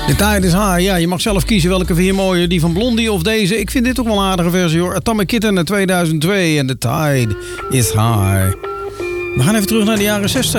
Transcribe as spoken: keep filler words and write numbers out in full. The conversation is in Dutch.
The Tide is High. Ja, je mag zelf kiezen welke vind je mooier. Die van Blondie of deze. Ik vind dit ook wel een aardige versie hoor. Atomic Kitten uit tweeduizend twee en The Tide is High. We gaan even terug naar de jaren zestig.